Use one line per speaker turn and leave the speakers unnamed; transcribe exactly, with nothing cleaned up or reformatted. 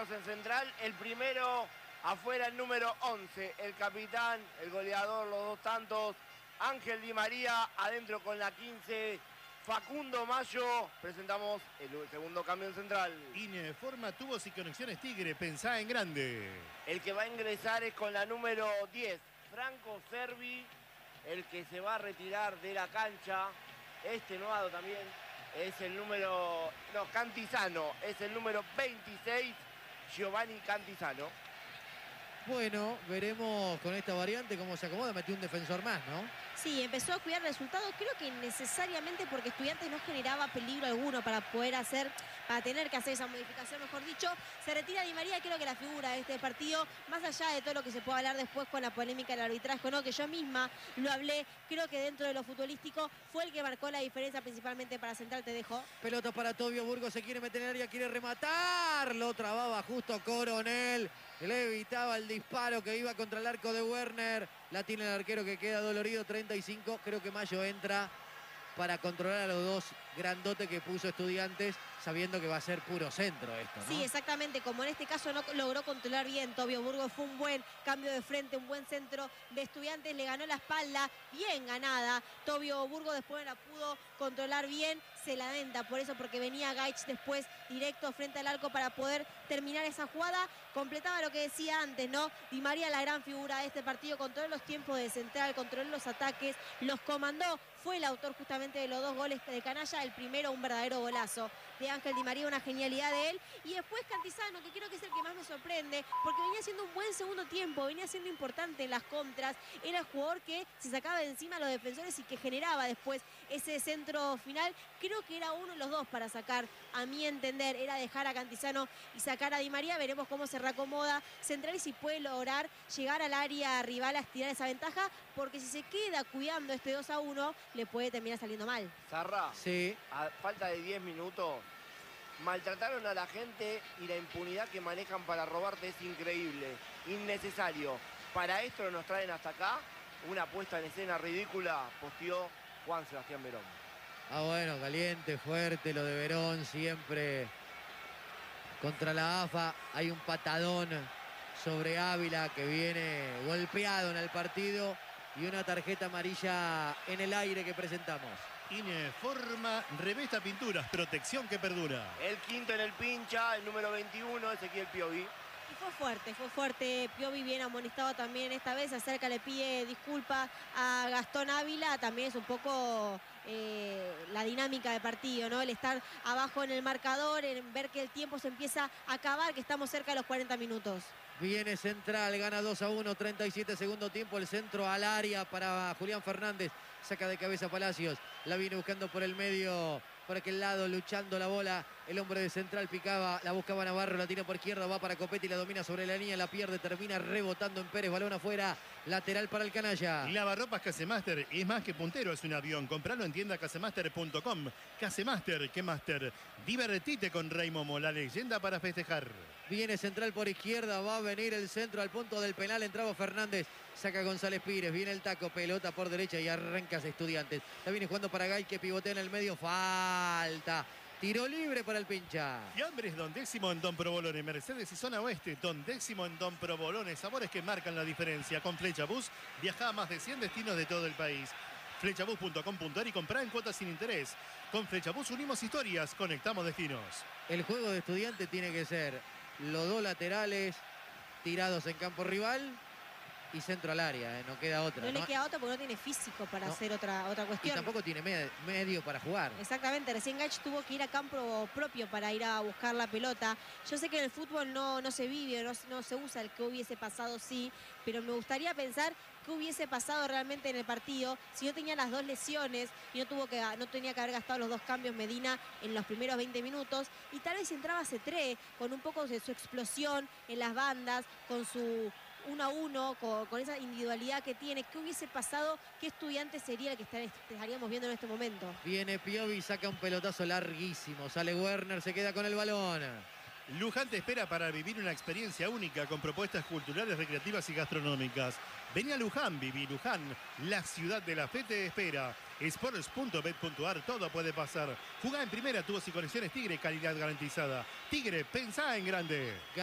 cambios en central. El primero, afuera el número once, el capitán, el goleador, los dos tantos, Ángel Di María, adentro con la quince, Facundo Mayo. Presentamos el segundo cambio en central.
Informa Tubos y Conexiones Tigre, pensá en grande.
El que va a ingresar es con la número diez, Franco Servi, el que se va a retirar de la cancha. Este nuevo también es el número, no, Cantizano, es el número veintiséis, Giovanni Cantizano.
Bueno, veremos con esta variante cómo se acomoda. Metió un defensor más, ¿no?
Sí, empezó a cuidar resultados, creo que necesariamente porque Estudiantes no generaba peligro alguno para poder hacer, para tener que hacer esa modificación, mejor dicho. Se retira Di María, creo que la figura de este partido, más allá de todo lo que se pueda hablar después con la polémica del arbitraje, ¿no? Que yo misma lo hablé, creo que dentro de lo futbolístico fue el que marcó la diferencia principalmente para Central. Te dejo.
Pelota para Tobio Burgos, se quiere meter en el área, quiere rematar, lo trababa justo Coronel. Le evitaba el disparo que iba contra el arco de Werner. La tiene el arquero que queda dolorido, treinta y cinco. Creo que Mayo entra para controlar a los dos grandotes que puso Estudiantes, sabiendo que va a ser puro centro esto, ¿no?
Sí, exactamente, como en este caso no logró controlar bien Tobio Burgos, fue un buen cambio de frente, un buen centro de Estudiantes, le ganó la espalda, bien ganada. Tobio Burgos después la pudo controlar bien, se lamenta por eso, porque venía Gaich después directo frente al arco para poder terminar esa jugada. Completaba lo que decía antes, ¿no? Di María, la gran figura de este partido, controló los tiempos de Central, controló los ataques, los comandó, fue el autor justamente de los dos goles de Canalla, el primero un verdadero golazo de Ángel Di María, una genialidad de él. Y después Cantizano, que creo que es el que más me sorprende, porque venía haciendo un buen segundo tiempo, venía siendo importante en las contras, era el jugador que se sacaba de encima a los defensores y que generaba después ese centro final. Creo que era uno de los dos para sacar, a mi entender, era dejar a Cantizano y sacar a Di María. Veremos cómo se reacomoda Central y si puede lograr llegar al área rival a estirar esa ventaja, porque si se queda cuidando este dos a uno, le puede terminar saliendo mal.
Zarra,
sí.
A falta de diez minutos, maltrataron a la gente y la impunidad que manejan para robarte es increíble, innecesario. Para esto nos traen hasta acá, una puesta en escena ridícula, posteó Juan Sebastián Verón.
Ah, bueno, caliente, fuerte lo de Verón, siempre contra la A F A. Hay un patadón sobre Ávila que viene golpeado en el partido y una tarjeta amarilla en el aire que presentamos.
Informa Revesta Pinturas, protección que perdura.
El quinto en el pincha, el número veintiuno, Ezequiel Piovi.
Y fue fuerte, fue fuerte. Piovi bien amonestado también esta vez. Se acerca, le pide disculpas a Gastón Ávila. También es un poco eh, la dinámica de partido, ¿no? El estar abajo en el marcador, en ver que el tiempo se empieza a acabar, que estamos cerca de los cuarenta minutos.
Viene Central, gana dos a uno, treinta y siete segundo tiempo. El centro al área para Julián Fernández. Saca de cabeza Palacios. La viene buscando por el medio, por aquel lado, luchando la bola. El hombre de Central picaba, la buscaba Navarro, la tira por izquierda, va para Copetti, la domina sobre la línea, la pierde, termina rebotando en Pérez, balón afuera, lateral para el canalla.
Lavarropas Casemaster es más que puntero, es un avión. Compralo en tienda casemaster punto com. Casemaster, ¿qué master? Divertite con Rey Momo, la leyenda para festejar.
Viene Central por izquierda, va a venir el centro al punto del penal, entraba Fernández, saca González Pires, viene el taco, pelota por derecha y arranca Estudiantes. La viene jugando para Gay, que pivotea en el medio, falta. Tiro libre para el pincha.
Fiambres Don Décimo en Don Provolone, Mercedes y Zona Oeste. Don Décimo en Don Provolone, sabores que marcan la diferencia. Con Flecha Bus viaja a más de cien destinos de todo el país. flechabus punto com punto ar y comprá en cuotas sin interés. Con Flechabus unimos historias, conectamos destinos.
El juego de Estudiantes tiene que ser los dos laterales tirados en campo rival y centro al área, ¿eh? No queda otra.
No,
¿no?
le queda otra porque no tiene físico para
No.
hacer otra, otra
Y
cuestión.
tampoco tiene med medio para jugar.
Exactamente, recién Gaich tuvo que ir a campo propio para ir a buscar la pelota. Yo sé que en el fútbol no, no se vive, no, no se usa el que hubiese pasado, sí, pero me gustaría pensar qué hubiese pasado realmente en el partido si no tenía las dos lesiones y no, tuvo que, no tenía que haber gastado los dos cambios Medina en los primeros veinte minutos. Y tal vez entraba Cetré con un poco de su explosión en las bandas, con su uno a uno, con, con esa individualidad que tiene. ¿Qué hubiese pasado? ¿Qué Estudiante sería el que estar, estaríamos viendo en este momento?
Viene Piovi, saca un pelotazo larguísimo. Sale Werner, se queda con el balón.
Luján te espera para vivir una experiencia única con propuestas culturales, recreativas y gastronómicas. Vení a Luján, viví Luján, la ciudad de la fe te espera. Sports punto bet punto ar, todo puede pasar. Jugá en primera, tubos y conexiones Tigre, calidad garantizada. Tigre, pensá en grande.